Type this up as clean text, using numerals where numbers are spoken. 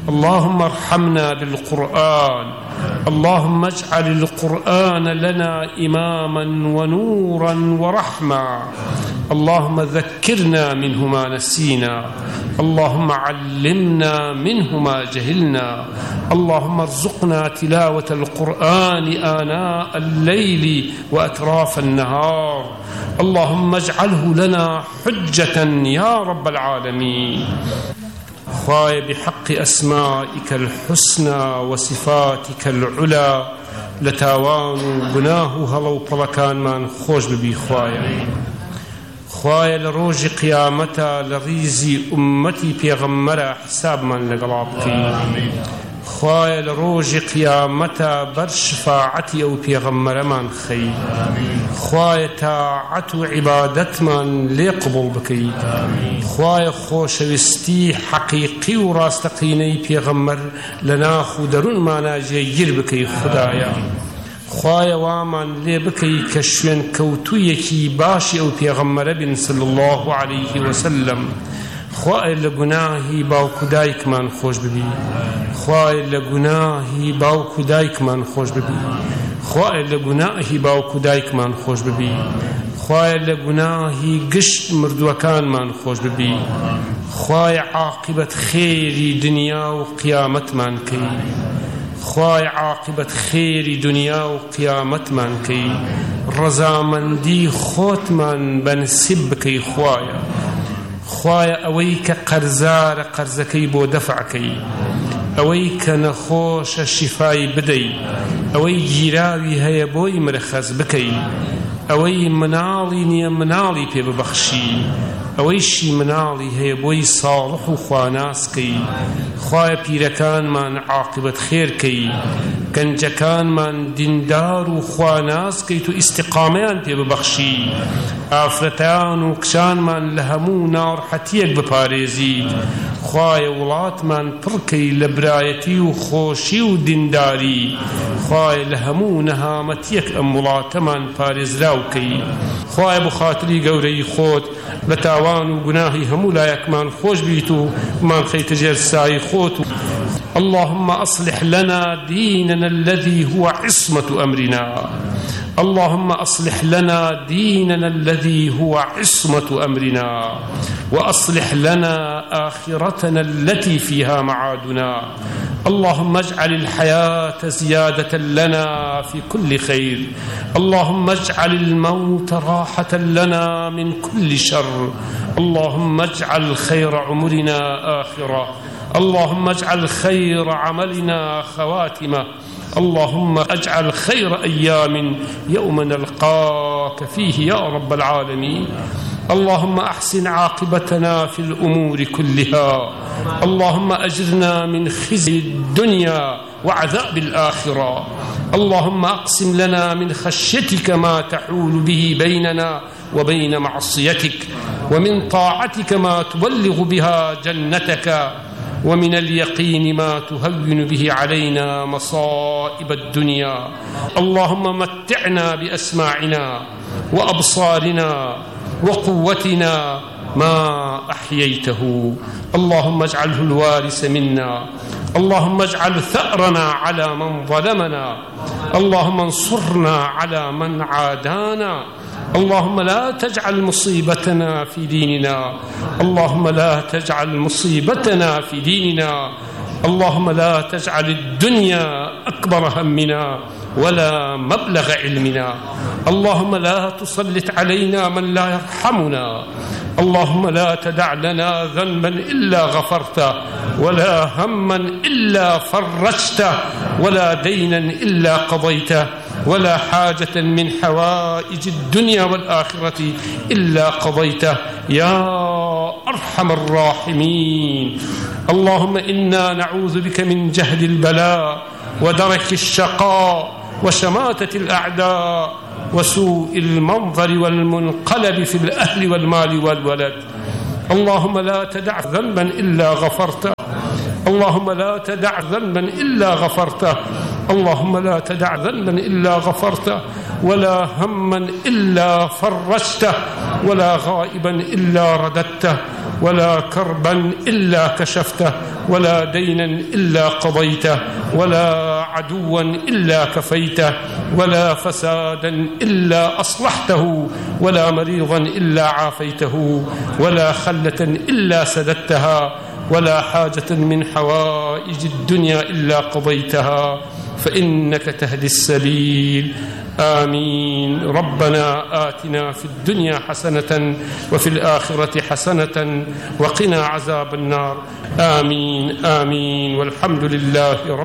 اللهم ارحمنا بالقرآن. اللهم اجعل القرآن لنا إماما ونورا ورحمة. اللهم ذكرنا منه ما نسينا. اللهم علمنا منه ما جهلنا. اللهم ارزقنا تلاوة القرآن آناء الليل وأطراف النهار. اللهم اجعله لنا حجة يا رب العالمين. خواي بحق أسمائك الحسنى وصفاتك العلى لتاوان گناه هلو پلکان من خوش ببی خواي لروج قيامتا لريزي أمتي پیغمبر حساب من لقلابكي. خواي لروج قيامتا بر شفاعتي أو پیغمبر من خي. خواي طاعت عبادت من ليقبل بكي. خواي خوشوستي حقيقي وراستقيني پیغمبر لنا خودرون ما ناجير بكي خدايا. خواهی وامان لی بکی کشوین کوتویکی باشی او پیغمبر بن صلی الله علیه وسلم. خواهی لگناهی باوکو دایک من خوش ببی. خواهی لگناهی باوکو دایک من خوش ببی. خواهی لگناهی باوکو دایک من خوش ببی. خواهی لگناهی گشت مردوکان من خوش ببی. خواهی عاقبت خیری دنیا و قیامت من کی. خواهی عاقبت خیری دنیا و قیامت من کی. رضامندی خود من بنسب کی. خواهی اوی که قرزار قرزکی بو دفع کی. اوی که نخوش شفای بدی. اوی جیراوی هی بوی مرخز بکی. اوی منالی نیا منالی پی ببخشی. اویشی منالی هی بوی صالح و خواناس کی. خواهی پیرکان من عاقبت خیر کی. گنجکان من دیندار و خواناس کی تو استقامیان پی ببخشی. آفرتان و کشان من لهمو نارحتیک بپارێزی. خواهی ولات من پرکی لبرایتی و خوشی و دینداری. خواهی لهمو نهامتیک امولات من پارێزراو کی. خواهی بخاطری گوری خود لتاوان و گناهی همو لایک من خوش بیتو من خیت جرسای خود. اللهم أصلح لنا ديننا الذي هو عصمة أمرنا. اللهم أصلح لنا ديننا الذي هو عصمة أمرنا. وأصلح لنا آخرتنا التي فيها معادنا. اللهم اجعل الحياة زيادة لنا في كل خير. اللهم اجعل الموت راحة لنا من كل شر. اللهم اجعل خير عمرنا آخرة. اللهم اجعل خير عملنا خواتمة. اللهم اجعل خير أيام يوم نلقاك فيه يا رب العالمين. اللهم أحسن عاقبتنا في الأمور كلها. اللهم أجرنا من خزي الدنيا وعذاب الآخرة. اللهم أقسم لنا من خشيتك ما تحول به بيننا وبين معصيتك، ومن طاعتك ما تبلغ بها جنتك، ومن اليقين ما تهون به علينا مصائب الدنيا. اللهم متعنا بأسماعنا وأبصارنا وقوتنا ما أحييته. اللهم اجعله الوارث منا. اللهم اجعل ثأرنا على من ظلمنا. اللهم انصرنا على من عادانا. اللهم لا تجعل مصيبتنا في ديننا. اللهم لا تجعل مصيبتنا في ديننا. اللهم لا تجعل الدنيا أكبر همنا ولا مبلغ علمنا. اللهم لا تسلط علينا من لا يرحمنا. اللهم لا تدع لنا ذنبا إلا غفرته، ولا هما إلا فرجته، ولا دينا إلا قضيته، ولا حاجة من حوائج الدنيا والآخرة إلا قضيته يا أرحم الراحمين. اللهم إنا نعوذ بك من جهد البلاء ودرك الشقاء وشماتة الأعداء وسوء المنظر والمنقلب في الأهل والمال والولد. اللهم لا تدع ذنبا إلا غفرته. اللهم لا تدع ذنبا إلا غفرته. اللهم لا تدع ذنبا إلا غفرته، ولا هما إلا فرجته، ولا غائبا إلا رددته، ولا كربا إلا كشفته، ولا دينا إلا قضيته، ولا عدوا إلا كفيته، ولا فسادا إلا أصلحته، ولا مريضا إلا عافيته، ولا خلة إلا سددتها، ولا حاجة من حوائج الدنيا إلا قضيتها، فإنك تهدي السبيل. آمين. ربنا آتنا في الدنيا حسنة وفي الآخرة حسنة وقنا عذاب النار. آمين آمين. والحمد لله رب